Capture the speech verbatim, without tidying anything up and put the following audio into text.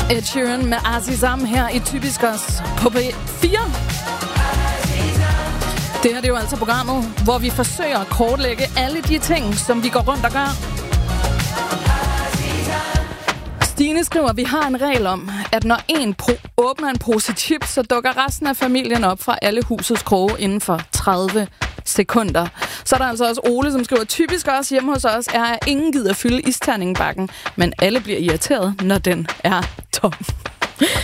Ed Sheeran med Azizam her i Typisk Os på P fire. Det her det er jo altså programmet, hvor vi forsøger at kortlægge alle de ting, som vi går rundt og gør. Stine skriver, at vi har en regel om, at når en pro- åbner en pose chips, så dukker resten af familien op fra alle husets kroge inden for tredive sekunder. Så er der altså også Ole, som skriver, typisk også hjemme hos os er, at ingen gider fylde isterningen bakken, men alle bliver irriteret, når den er tom.